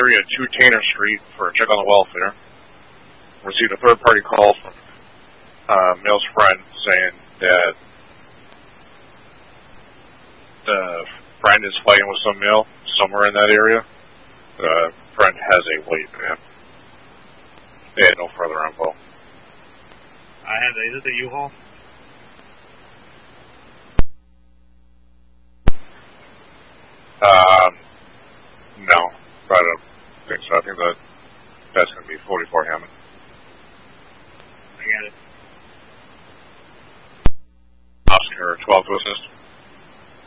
area at 2 Tanner Street for a check on the welfare. Received a third-party call from male's friend saying that the friend is fighting with some male somewhere in that area. The friend has a weight ban. They had no further info. Is it the U-Haul? No, I don't think so. I think that's going to be 44 Hammond. I got it. Oscar 12 to assist.